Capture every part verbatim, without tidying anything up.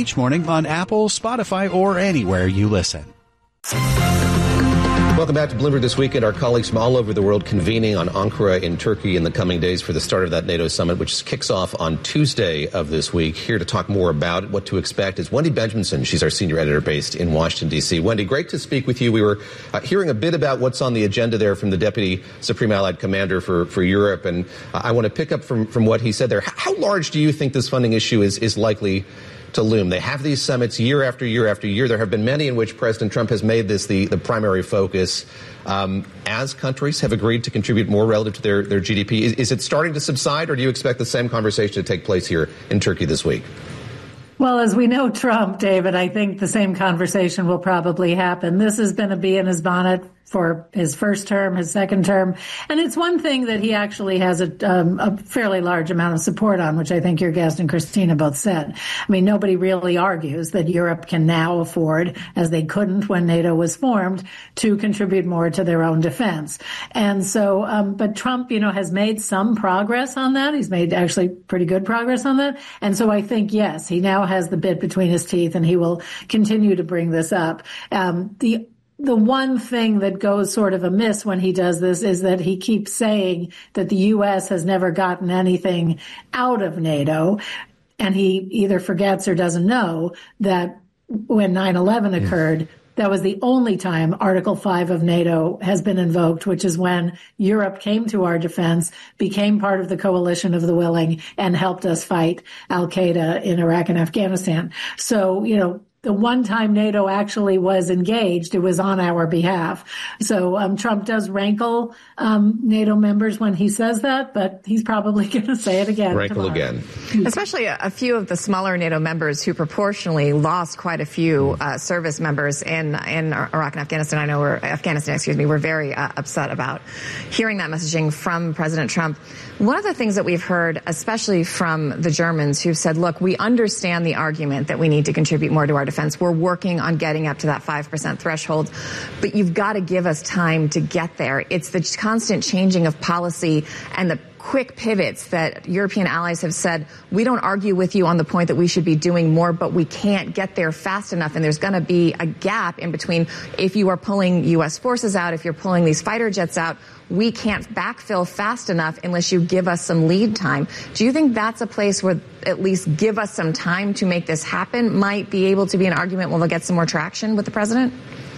each morning on Apple, Spotify, or anywhere you listen. Welcome back to Bloomberg This Weekend. Our colleagues from all over the world convening on Ankara in Turkey in the coming days for the start of that NATO summit, which kicks off on Tuesday of this week. Here to talk more about what to expect is Wendy Benjaminson. She's our senior editor based in Washington, D C. Wendy, great to speak with you. We were uh, hearing a bit about what's on the agenda there from the Deputy Supreme Allied Commander for, for Europe, and uh, I want to pick up from, from what he said there. How large do you think this funding issue is, is likely to loom? They have these summits year after year after year. There have been many in which President Trump has made this the, the primary focus. Um, as countries have agreed to contribute more relative to their, their G D P, is, is it starting to subside, or do you expect the same conversation to take place here in Turkey this week? Well, as we know Trump, David, I think the same conversation will probably happen. This has been a bee in his bonnet for his first term, his second term. And it's one thing that he actually has a, um, a fairly large amount of support on, which I think your guest and Christina both said. I mean, nobody really argues that Europe can now afford, as they couldn't when NATO was formed, to contribute more to their own defense. And so, um, but Trump, you know, has made some progress on that. He's made actually pretty good progress on that. And so I think, yes, he now has the bit between his teeth, and he will continue to bring this up. Um, the The one thing that goes sort of amiss when he does this is that he keeps saying that the U S has never gotten anything out of NATO. And he either forgets or doesn't know that when nine eleven occurred, that was the only time Article five of NATO has been invoked, which is when Europe came to our defense, became part of the coalition of the willing, and helped us fight al-Qaeda in Iraq and Afghanistan. So, you know, the one time NATO actually was engaged, it was on our behalf. So um, Trump does rankle um, NATO members when he says that, but he's probably going to say it again. Rankle tomorrow. again. Especially a, a few of the smaller NATO members who proportionally lost quite a few uh, service members in in Iraq and Afghanistan. I know we're Afghanistan, excuse me. We're very uh, upset about hearing that messaging from President Trump. One of the things that we've heard, especially from the Germans, who've said, look, we understand the argument that we need to contribute more to our defense. We're working on getting up to that five percent threshold, but you've got to give us time to get there. It's the constant changing of policy and the quick pivots that European allies have said, we don't argue with you on the point that we should be doing more, but we can't get there fast enough. And there's going to be a gap in between. If you are pulling U S forces out, if you're pulling these fighter jets out, we can't backfill fast enough unless you give us some lead time. Do you think that's a place where at least give us some time to make this happen might be able to be an argument where they'll get some more traction with the president?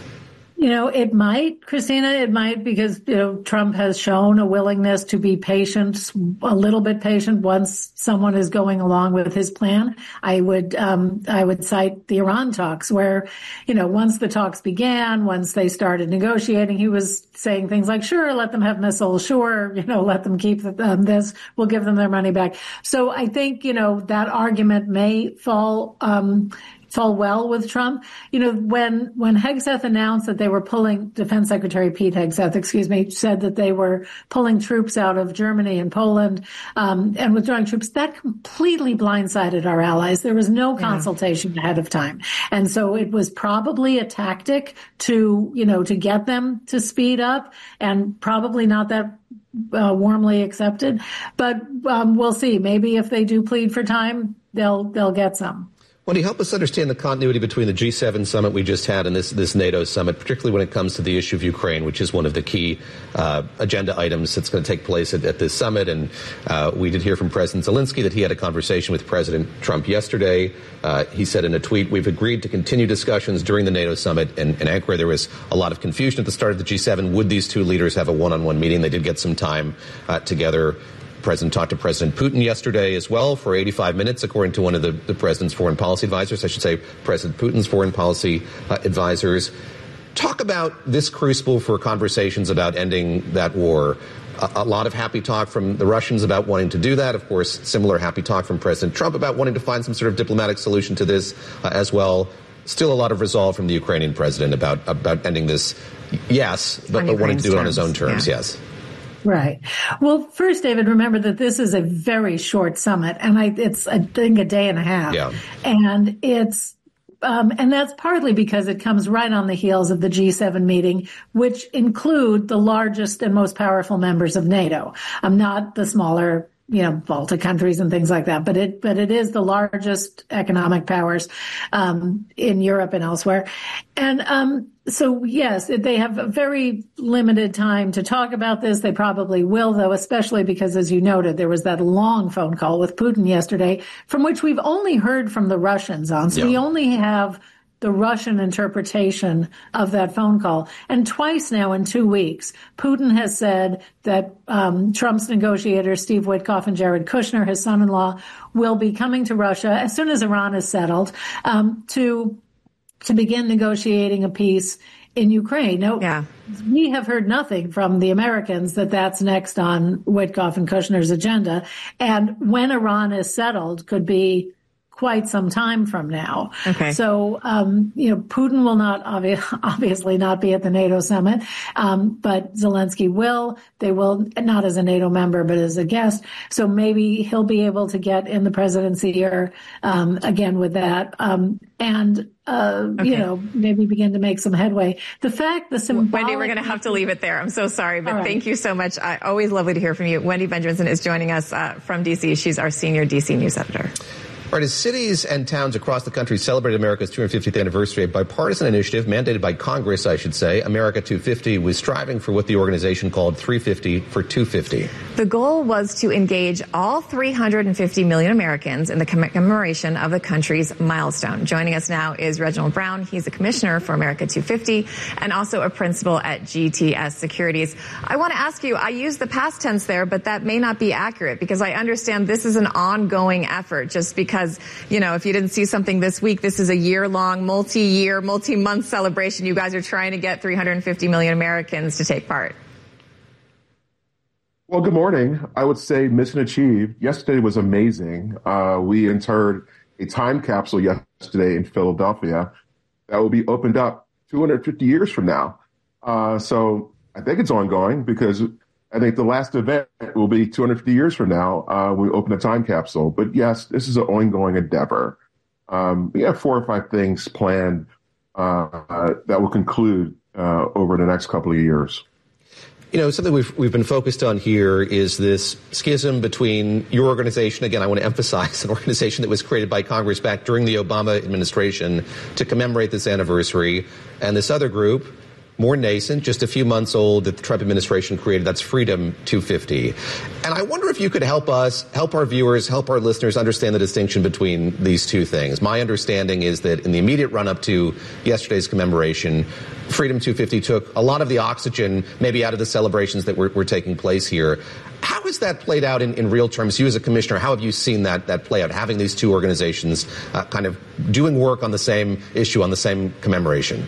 You know, it might, Christina, it might, because, you know, Trump has shown a willingness to be patient, a little bit patient once someone is going along with his plan. I would, um, I would cite the Iran talks where, you know, once the talks began, once they started negotiating, he was saying things like, sure, let them have missiles. Sure, you know, let them keep um, this. We'll give them their money back. So I think, you know, that argument may fall, um, fall well with Trump. You know, when, when Hegseth announced that they were pulling, Defense Secretary Pete Hegseth, excuse me, said that they were pulling troops out of Germany and Poland, um, and withdrawing troops, that completely blindsided our allies. There was no consultation yeah. ahead of time. And so it was probably a tactic to, you know, to get them to speed up, and probably not that uh, warmly accepted. But, um, we'll see. Maybe if they do plead for time, they'll, they'll get some. Well, do you help us understand the continuity between the G seven summit we just had and this, this NATO summit, particularly when it comes to the issue of Ukraine, which is one of the key uh, agenda items that's going to take place at, at this summit? And uh, we did hear from President Zelensky that he had a conversation with President Trump yesterday. Uh, he said in a tweet, we've agreed to continue discussions during the NATO summit. And in Ankara, there was a lot of confusion at the start of the G seven. Would these two leaders have a one-on-one meeting? They did get some time uh, together. The president talked to President Putin yesterday as well for eighty-five minutes, according to one of the, the president's foreign policy advisors. I should say President Putin's foreign policy uh, advisors. Talk about this crucible for conversations about ending that war. A, a lot of happy talk from the Russians about wanting to do that. Of course, similar happy talk from President Trump about wanting to find some sort of diplomatic solution to this uh, as well. Still a lot of resolve from the Ukrainian president about, about ending this, yes, but, but wanting to do it on his own terms, yeah. yes. Right. Well, first, David, remember that this is a very short summit, and I, it's, I think, a day and a half. Yeah. And it's, um, and that's partly because it comes right on the heels of the G seven meeting, which include the largest and most powerful members of NATO. Um, not the smaller you know, Baltic countries and things like that. But it, but it is the largest economic powers, um, in Europe and elsewhere. And, um, so yes, they have a very limited time to talk about this. They probably will, though, especially because, as you noted, there was that long phone call with Putin yesterday, from which we've only heard from the Russians on. So yeah. we only have the Russian interpretation of that phone call. And twice now in two weeks, Putin has said that um, Trump's negotiators, Steve Witkoff and Jared Kushner, his son-in-law, will be coming to Russia as soon as Iran is settled um, to to begin negotiating a peace in Ukraine. Now, yeah. we have heard nothing from the Americans that that's next on Witkoff and Kushner's agenda. And when Iran is settled could be quite some time from now. Okay. So, um, you know, Putin will not obvi- obviously not be at the NATO summit, um, but Zelensky will. They will, not as a NATO member, but as a guest. So maybe he'll be able to get in the presidency or, um, again with that. Um, and, uh, okay. you know, maybe begin to make some headway. The fact, the symbolic... Wendy, we're going to have to leave it there. I'm so sorry, but right. thank you so much. I, always lovely to hear from you. Wendy Benjaminson is joining us uh, from D C. She's our senior D C news editor. Right, as cities and towns across the country celebrate America's two hundred fiftieth anniversary, a bipartisan initiative mandated by Congress, I should say, America two fifty, was striving for what the organization called three fifty for two fifty. The goal was to engage all three hundred fifty million Americans in the commemoration of the country's milestone. Joining us now is Reginald Brown. He's a commissioner for America two fifty and also a principal at G T S Securities. I want to ask you, I use the past tense there, but that may not be accurate because I understand this is an ongoing effort just because Because, you know, if you didn't see something this week, this is a year-long, multi-year, multi-month celebration. You guys are trying to get three hundred fifty million Americans to take part. Well, good morning. I would say mission achieved. Yesterday was amazing. Uh, we interred a time capsule yesterday in Philadelphia that will be opened up two hundred fifty years from now. Uh, so I think it's ongoing because I think the last event will be two hundred fifty years from now uh, when we open a time capsule. But yes, this is an ongoing endeavor. Um, we have four or five things planned uh, uh, that will conclude uh, over the next couple of years. You know, something we've we've been focused on here is this schism between your organization. Again, I want to emphasize an organization that was created by Congress back during the Obama administration to commemorate this anniversary, and this other group, more nascent, just a few months old, that the Trump administration created. That's Freedom two fifty. And I wonder if you could help us, help our viewers, help our listeners understand the distinction between these two things. My understanding is that in the immediate run-up to yesterday's commemoration, Freedom two fifty took a lot of the oxygen maybe out of the celebrations that were, were taking place here. How has that played out in, in real terms? You as a commissioner, how have you seen that, that play out, having these two organizations uh, kind of doing work on the same issue, on the same commemoration?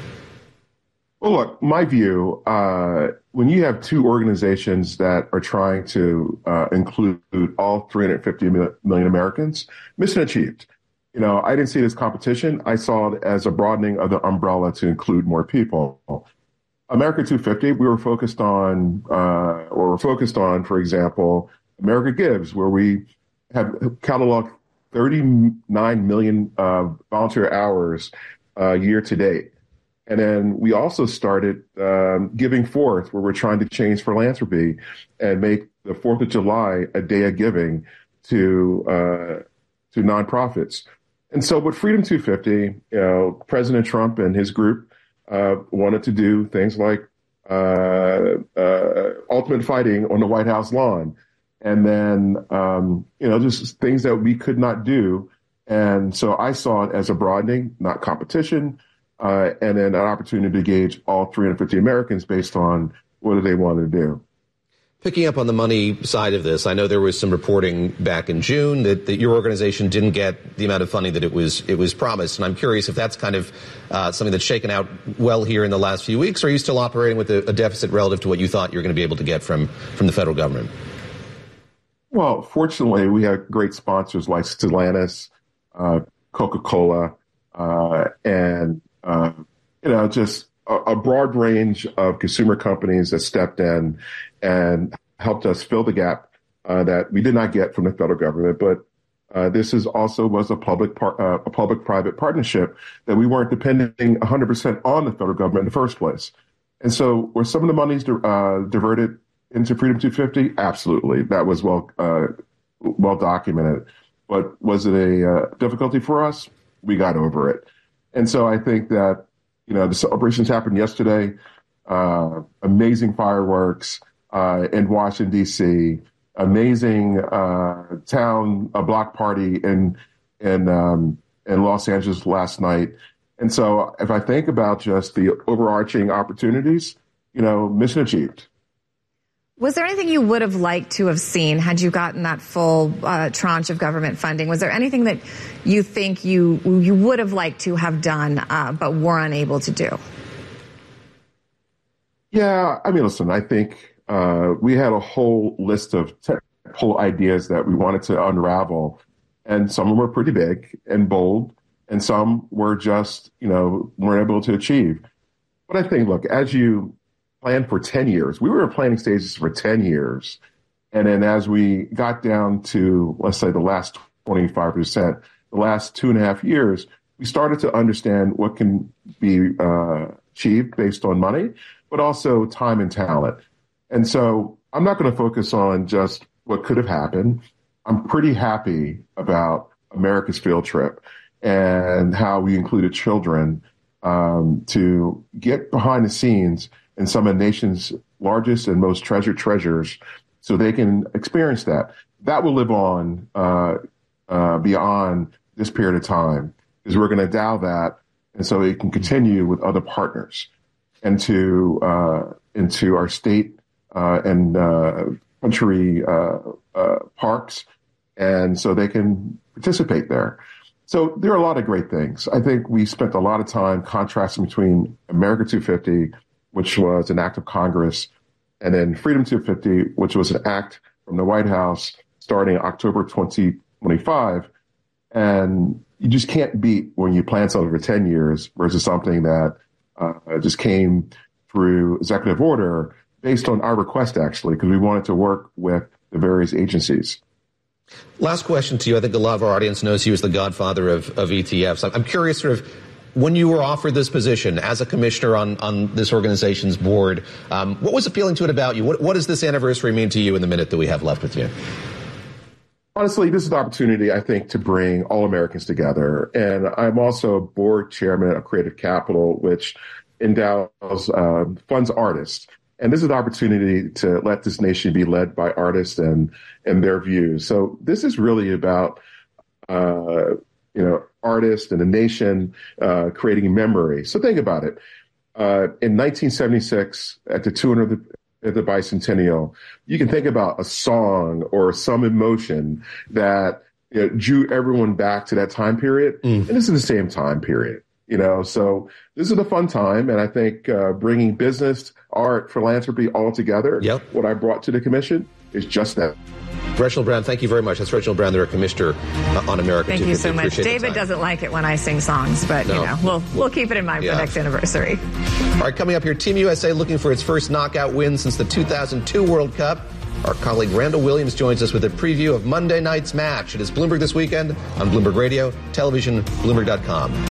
Well, look, my view, uh, when you have two organizations that are trying to uh, include all three hundred fifty million Americans, mission achieved. You know, I didn't see it as competition. I saw it as a broadening of the umbrella to include more people. America two fifty, we were focused on, uh, or we're focused on, for example, America Gives, where we have cataloged thirty-nine million uh, volunteer hours uh, year to date. And then we also started um, Giving Forth, where we're trying to change philanthropy and make the fourth of July a day of giving to uh, to nonprofits. And so with Freedom two fifty, you know, President Trump and his group uh, wanted to do things like uh, uh, ultimate fighting on the White House lawn. And then, um, you know, just things that we could not do. And so I saw it as a broadening, not competition. Uh, and then an opportunity to gauge all three hundred fifty Americans based on what do they want to do. Picking up on the money side of this, I know there was some reporting back in June that, that your organization didn't get the amount of funding that it was it was promised. And I'm curious if that's kind of uh, something that's shaken out well here in the last few weeks, or are you still operating with a, a deficit relative to what you thought you were going to be able to get from, from the federal government? Well, fortunately, we have great sponsors like Stellantis, uh, Coca-Cola, uh, and Uh, you know, just a, a broad range of consumer companies that stepped in and helped us fill the gap uh, that we did not get from the federal government. But uh, this is also was a public par- uh, a public-private partnership that we weren't depending one hundred percent on the federal government in the first place. And so where some of the money's di- uh, diverted into Freedom two fifty? Absolutely. That was well uh, well documented. But was it a uh, difficulty for us? We got over it. And so I think that, you know, the celebrations happened yesterday. Uh, amazing fireworks uh, in Washington, D C, amazing uh, town, a block party in in um, in Los Angeles last night. And so if I think about just the overarching opportunities, you know, mission achieved. Was there anything you would have liked to have seen had you gotten that full uh, tranche of government funding? Was there anything that you think you you would have liked to have done uh, but were unable to do? Yeah, I mean, listen, I think uh, we had a whole list of technical ideas that we wanted to unravel, and some of them were pretty big and bold, and some were just, you know, weren't able to achieve. But I think, look, as you plan for ten years, we were in planning stages for ten years, and then as we got down to, let's say, the last twenty-five percent, the last two and a half years, we started to understand what can be uh, achieved based on money, but also time and talent. And so I'm not going to focus on just what could have happened. I'm pretty happy about America's field trip and how we included children um, to get behind the scenes in some of the nation's largest and most treasured treasures so they can experience that. That will live on uh, uh, beyond this period of time, because we're going to endow that, and so it can continue with other partners into uh, into our state uh, and uh, country uh, uh, parks, and so they can participate there. So there are a lot of great things. I think we spent a lot of time contrasting between America two fifty, which was an act of Congress, and then Freedom two fifty, which was an act from the White House starting October twenty twenty-five. And you just can't beat when you plan something for ten years versus something that uh, just came through executive order based on our request, actually, because we wanted to work with the various agencies. Last question to you. I think a lot of our audience knows you as the godfather of, of E T Fs. I'm curious, sort of, when you were offered this position as a commissioner on, on this organization's board, um, what was appealing to it about you? What, what does this anniversary mean to you in the minute that we have left with you? Honestly, this is an opportunity, I think, to bring all Americans together. And I'm also board chairman of Creative Capital, which endows, uh, funds artists. And this is an opportunity to let this nation be led by artists and, and their views. So this is really about, uh, you know, artists and the nation uh, creating memory. So think about it. Uh, in nineteen seventy-six, at the two hundredth at the bicentennial, you can think about a song or some emotion that, you know, drew everyone back to that time period. Mm. And this is the same time period, you know, so this is a fun time. And I think uh, bringing business, art, philanthropy all together, yep. What I brought to the commission is just that. Reginald Brown, thank you very much. That's Reginald Brown, the commissioner uh, on America. Thank you so much. Appreciate David doesn't like it when I sing songs, but no. you know, we'll we'll keep it in mind yeah. for next anniversary. All right, coming up here, Team U S A looking for its first knockout win since the two thousand two World Cup. Our colleague Randall Williams joins us with a preview of Monday night's match. It is Bloomberg This Weekend on Bloomberg Radio, television, Bloomberg dot com.